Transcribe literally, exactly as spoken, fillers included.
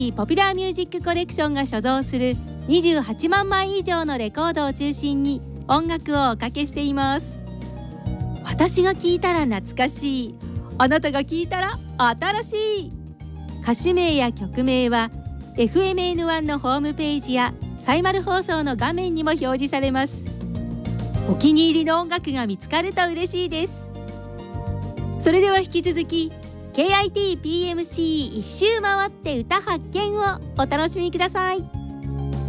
ポピュラーミュージックコレクションが所蔵するにじゅうはちまんまい以上のレコードを中心に音楽をおかけしています。私が聴いたら懐かしい、あなたが聴いたら新しい。歌手名や曲名は エフエムエヌワン のホームページやサイマル放送の画面にも表示されます。お気に入りの音楽が見つかると嬉しいです。それでは引き続き ケーアイティーピーエムシー 一周回って歌発見をお楽しみください。